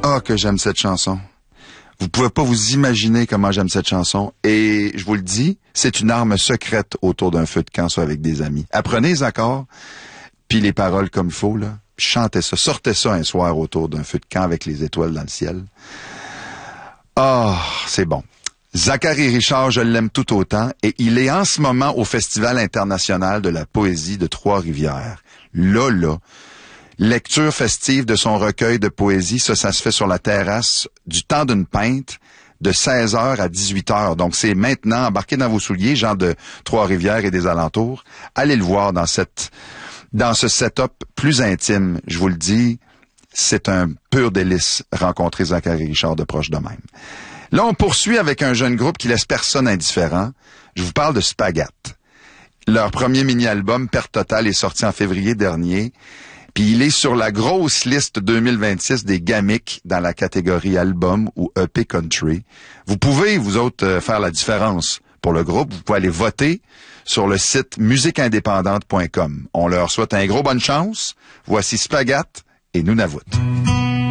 Ah, que j'aime cette chanson. Vous pouvez pas vous imaginer comment j'aime cette chanson. Et je vous le dis, c'est une arme secrète autour d'un feu de camp, soit avec des amis. Apprenez les accords, puis les paroles comme il faut, là. Chantez ça, sortez ça un soir autour d'un feu de camp avec les étoiles dans le ciel. Ah, c'est bon. Zachary Richard, je l'aime tout autant, et il est en ce moment au Festival international de la poésie de Trois-Rivières. Là, lecture festive de son recueil de poésie, ça se fait sur la terrasse du temps d'une pinte de 16h à 18h. Donc c'est maintenant, embarquez dans vos souliers, gens de Trois-Rivières et des alentours. Allez le voir dans ce setup plus intime, je vous le dis, c'est un pur délice rencontrer Zachary Richard de proche de même. Là, on poursuit avec un jeune groupe qui laisse personne indifférent. Je vous parle de Spagat. Leur premier mini-album, Perte Totale, est sorti en février dernier. Puis il est sur la grosse liste 2026 des Gamics dans la catégorie album ou EP country. Vous pouvez, vous autres, faire la différence pour le groupe. Vous pouvez aller voter sur le site musiqueindépendante.com. On leur souhaite un gros bonne chance. Voici Spagat et Nunavut.